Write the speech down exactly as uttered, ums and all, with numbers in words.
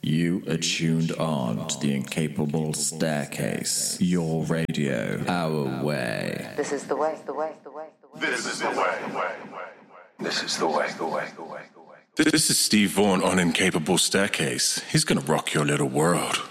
You are tuned on to the Incapable Staircase. Your radio, our way. This is the way, the way, the way, the way. This is the way, the way, the way. This is the way, the way, the way, the way. This is Steve Vaughan on Incapable Staircase. He's gonna rock your little world.